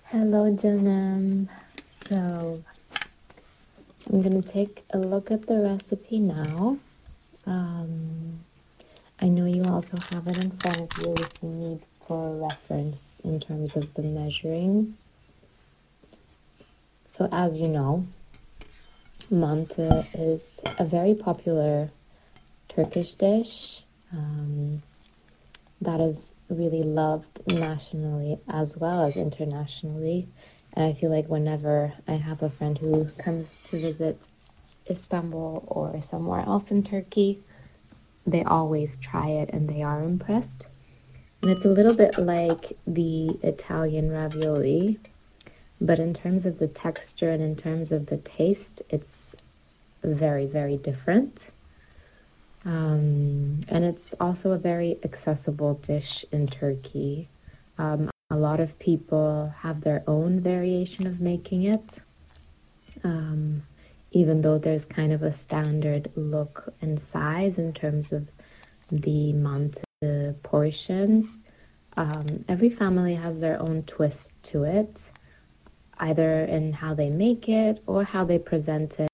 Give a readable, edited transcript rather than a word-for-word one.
Hello, Janam. So, I'm gonna take a look at the recipe now. Um, I know you also have it in front of you if you need for reference in terms of the measuring. So, as you know, mantı is a very popular Turkish dish that is really loved nationally as well as internationally. And I feel like whenever I have a friend who comes to visit Istanbul or somewhere else in Turkey, they always try it and they are impressed. And it's a little bit like the Italian ravioli, but in terms of the texture and in terms of the taste, it's very, very different. And it's also a very accessible dish in Turkey. A lot of people have their own variation of making it, um, even though there's kind of a standard look and size in terms of the mantı portions. Every family has their own twist to it, either in how they make it or how they present